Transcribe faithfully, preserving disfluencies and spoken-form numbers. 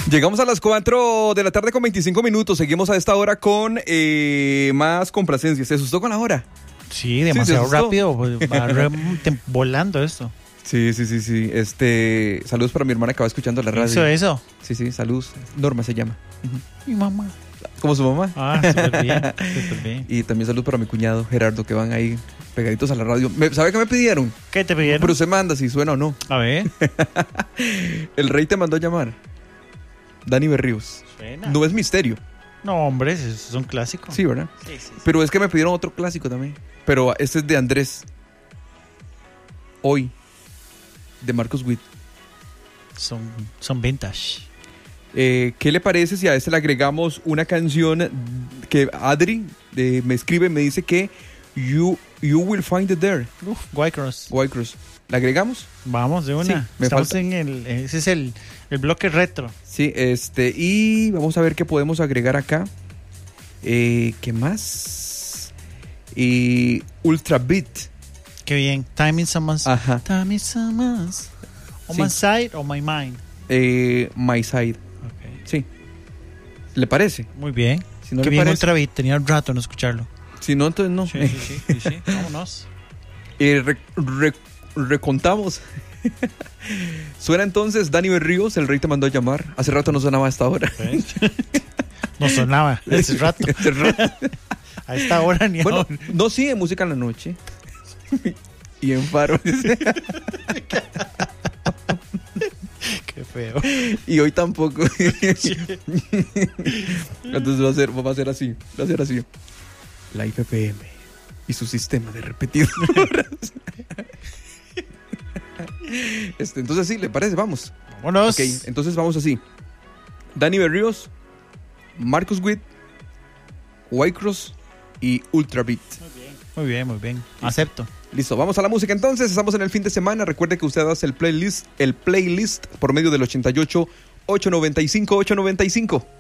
Llegamos a las cuatro de la tarde con veinticinco minutos. Seguimos a esta hora con eh, más complacencias. ¿Se asustó con la hora? Sí, demasiado Sí, se asustó. rápido. pues, Va re- tem- volando esto. Sí, sí, sí, sí. Este, saludos para mi hermana que va escuchando la radio. Eso, eso. Sí, sí, saludos. Norma se llama. Ujú. Mi mamá. Como su mamá. Ah, súper bien. Súper bien. Y también saludos para mi cuñado Gerardo, que van ahí pegaditos a la radio. Me- ¿Sabe qué me pidieron? ¿Qué te pidieron? Pero se manda si suena o no. A ver. El rey te mandó a llamar. Dani Berríos. Suena. No es misterio. No, hombre, eso es un clásico. Sí, ¿verdad? Sí, sí, sí. Pero es que me pidieron otro clásico también. Pero este es de Andrés. Hoy. De Marcos Witt. Son, son vintage. Eh, ¿Qué le parece si a este le agregamos una canción que Adri eh, me escribe, me dice que You, you Will Find It There, Uf, White Cross. White Cross? ¿La agregamos? Vamos, de una. Sí, me Estamos falta. en el... Ese es el, el bloque retro. Sí, este, y vamos a ver qué podemos agregar acá. Eh, ¿Qué más? Y Ultra Beat. Qué bien. Time in Summers. Ajá. Time in Summers. On Sí. my side or my mind. Eh, My Side. Okay. Sí. ¿Le parece? Muy bien. Si no Qué le bien parece- Ultra Beat. Tenía un rato no escucharlo. Si no, entonces no. Sí, sí, sí. sí, sí. Vámonos. Eh, re- re- recontamos. Suena entonces Dani Berríos, el rey te mandó a llamar. Hace rato no sonaba a esta hora. No sonaba hace rato. Hace rato. A esta hora ni Bueno, ahora. no sigue música en la noche. Y en Faro. Qué feo. Y hoy tampoco. Entonces va a ser, va a ser así. Va a ser así. La I F P M y su sistema de repetidoras. Este, entonces sí, ¿le parece? Vamos. Vámonos. Ok, entonces vamos así. Dani Berríos, Marcos Witt, White Cross y Ultra Beat. Muy bien, muy bien. Acepto. Listo, vamos a la música entonces. Estamos en el fin de semana. Recuerde que usted hace el playlist, el playlist por medio del ochenta y ocho, ochocientos noventa y cinco, ochocientos noventa y cinco.